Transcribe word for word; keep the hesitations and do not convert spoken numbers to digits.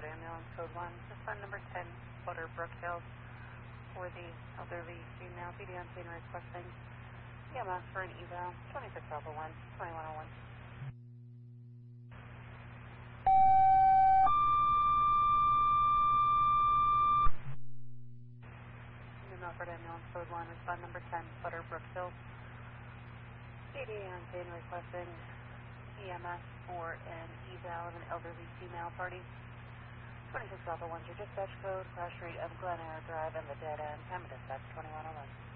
Florida ambulance code one, respond number ten, Butterbrook Hills, for the elderly female P D on scene requesting E M S for an eval, twenty-six Alpha one, twenty-one oh one. New Milford ambulance code one, respond number ten, Butterbrook Hills, P D on scene requesting E M S for an eval of an elderly female party. twenty-six Alpha one, your dispatch code, crash rate of Glen Air Drive and the dead end, time of dispatch twenty-one oh one.